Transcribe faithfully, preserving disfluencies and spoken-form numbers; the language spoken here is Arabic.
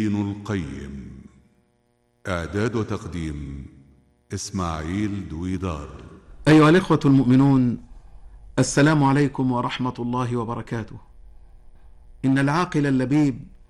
ابن القيم. إعداد وتقديم إسماعيل دويدار. أيها الإخوة المؤمنون، السلام عليكم ورحمة الله وبركاته. إن العاقل اللبيب